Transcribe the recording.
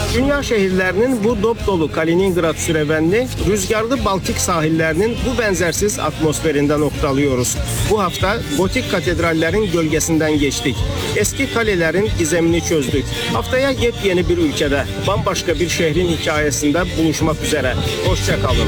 Dünya şehirlerinin bu dop dolu Kaliningrad sürevenini rüzgarlı Baltik sahillerinin bu benzersiz atmosferinden noktalıyoruz. Bu hafta gotik katedrallerin gölgesinden geçtik. Eski kalelerin gizemini çözdük. Haftaya yepyeni bir ülkede, bambaşka bir şehrin hikayesinde buluşmak üzere. Hoşça kalın.